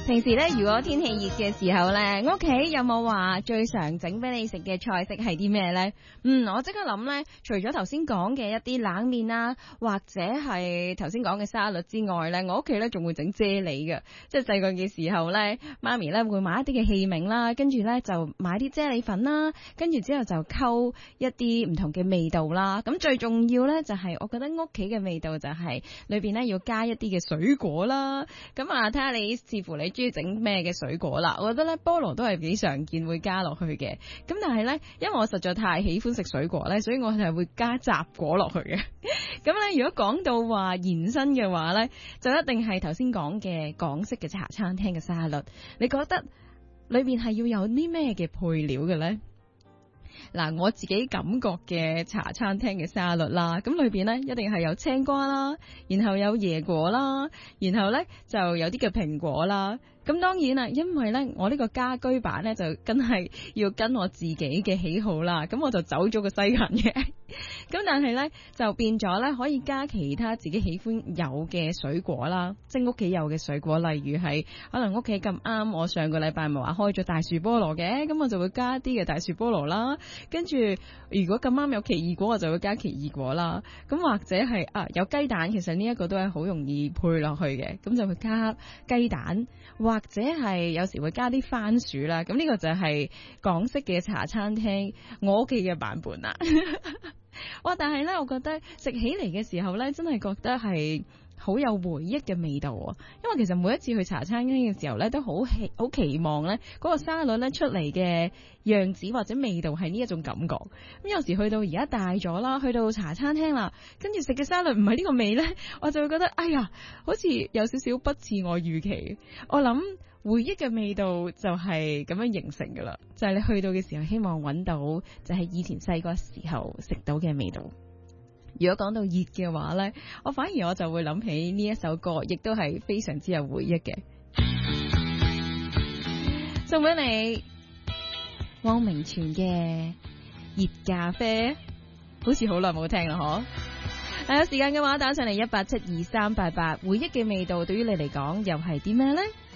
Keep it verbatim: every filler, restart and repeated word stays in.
平時咧，如果天氣熱嘅時候咧，屋企有冇話最常整俾你食嘅菜式係啲咩呢？嗯，我即刻諗呢，除咗頭先講嘅一啲冷麵啦，或者係頭先講嘅沙律之外呢，我屋企咧仲會整啫喱嘅。即係細個嘅時候呢，媽咪咧會買一啲嘅器皿啦，跟住呢就買啲啫喱粉啦，跟住之後就溝一啲唔同嘅味道啦。咁最重要呢，就係我覺得屋企嘅味道就係裏邊呢要加一啲嘅水果啦。咁啊，睇下你視乎你中意整咩嘅水果啦。我覺得咧菠蘿都係幾常見會加落去嘅。咁但係咧，因為我實在太喜歡食水果咧，所以我係會加雜果落去嘅。咁咧，如果講到話延伸嘅話咧，就一定係頭先講嘅港式嘅茶餐廳嘅沙律。你覺得裏邊係要有啲咩嘅配料嘅咧？嗱，我自己感覺嘅茶餐廳嘅沙律啦，咁裏邊呢一定係有青瓜啦，然後有椰果啦，然後呢就有啲嘅蘋果啦。咁當然啦，因為呢我呢個家居版呢就真係要跟我自己嘅喜好啦，咁我就走咗個西芹嘅。咁但係呢就變咗呢可以加其他自己喜歡有嘅水果啦，即係屋企有嘅水果，例如係可能屋企咁啱，我上個禮拜咪話開咗大樹菠蘿嘅，咁我就會加啲嘅大樹菠蘿啦。跟住如果咁啱有奇異果，我就會加奇異果啦。咁或者係啊有雞蛋，其實呢一個都係好容易配落去嘅，咁就會加雞蛋，或者係有時會加啲番薯啦。咁呢個就係港式嘅茶餐廳我屋企嘅版本啦。哇！但係呢，我覺得食起嚟嘅時候呢，真係覺得係好有回憶嘅味道啊！因為其實每一次去茶餐廳嘅時候呢，都好期好期望呢嗰個沙律呢出嚟嘅樣子或者味道係呢一種感覺。咁有時去到而家大咗啦，去到茶餐廳啦，跟住食嘅沙律唔係呢個味呢，我就會覺得哎呀，好似有少少不似我預期。我諗回憶嘅味道就係咁樣形成噶啦，就係你去到嘅時候，希望揾到就係以前細個時候食到嘅味道。如果講到熱嘅話呢，我反而我就會諗起呢一首歌，亦都係非常之有回憶嘅。送俾你汪明荃嘅熱咖啡，好似好耐冇聽啦嗬。係有時間嘅話，打上嚟一八七二三八八，回憶嘅味道對於你嚟講又係啲咩呢？